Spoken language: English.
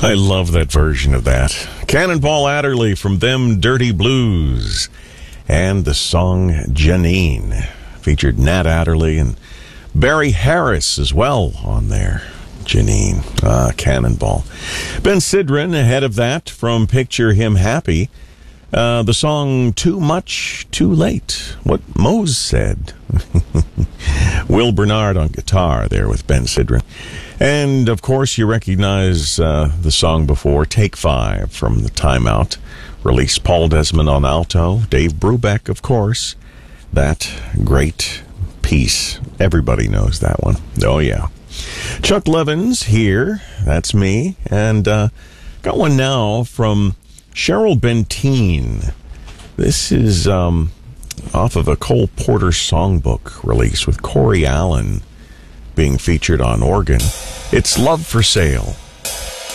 I love that version of that. Cannonball Adderley from Them Dirty Blues. And the song Janine featured Nat Adderley and Barry Harris as well on there. Janine, Cannonball. Ben Sidran ahead of that from Picture Him Happy. The song Too Much, Too Late. What Mose said. Will Bernard on guitar there with Ben Sidran. And, of course, you recognize the song before, Take Five from the Time Out. Released Paul Desmond on alto. Dave Brubeck, of course. That great piece. Everybody knows that one. Oh, yeah. Chuck Levins here. That's me. And got one now from Cheryl Benteen. This is off of a Cole Porter songbook release with Corey Allen being featured on organ. It's Love for Sale.